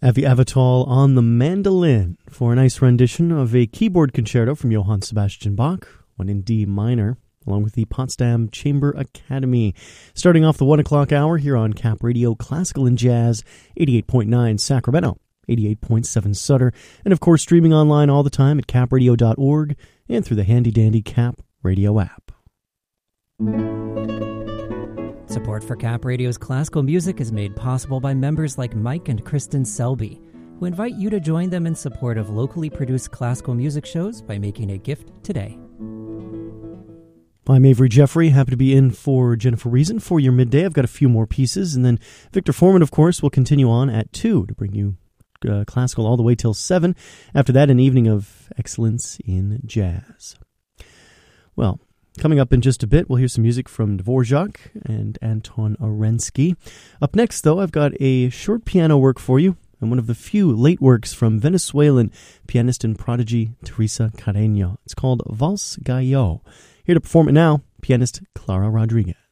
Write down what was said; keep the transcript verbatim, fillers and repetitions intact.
Avi Avital on the mandolin for a nice rendition of a keyboard concerto from Johann Sebastian Bach, one in D minor, along with the Potsdam Chamber Academy. Starting off the one o'clock hour here on Cap Radio Classical and Jazz, eighty-eight point nine Sacramento, eighty-eight point seven Sutter, and of course streaming online all the time at cap radio dot org and through the handy-dandy Cap Radio app. Support for Cap Radio's classical music is made possible by members like Mike and Kristen Selby, who invite you to join them in support of locally produced classical music shows by making a gift today. I'm Avery Jeffrey, happy to be in for Jennifer Reason for your midday. I've got a few more pieces, and then Victor Foreman, of course, will continue on at two to bring you uh, classical all the way till seven. After that, an evening of excellence in jazz. Well, coming up in just a bit, we'll hear some music from Dvorak and Anton Arensky. Up next, though, I've got a short piano work for you, and one of the few late works from Venezuelan pianist and prodigy Teresa Carreño. It's called Vals Gallo. Here to perform it now, pianist Clara Rodriguez.